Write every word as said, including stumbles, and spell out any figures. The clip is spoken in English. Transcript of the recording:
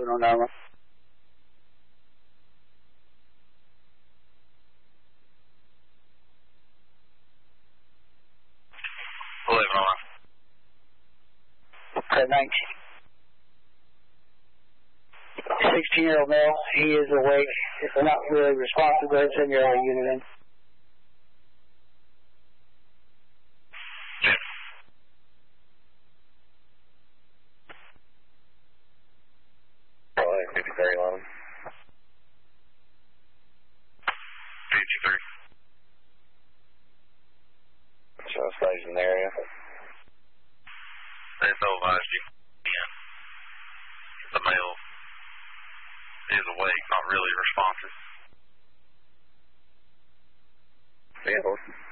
eleven oh nine. eleven oh nine. Okay, nineteen. sixteen-year-old male, he is awake. If they're not really responsive, go ahead and send your other unit in. Yeah. Well, fifty-three eleven. fifty-three. So it stays in the area. They advised you. Yeah. The male is awake, not really responsive. Yeah.